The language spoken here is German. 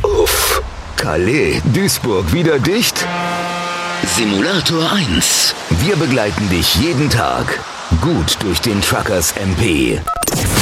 Uff. Calais, Duisburg wieder dicht? Simulator 1. Wir begleiten dich jeden Tag gut durch den Truckers MP.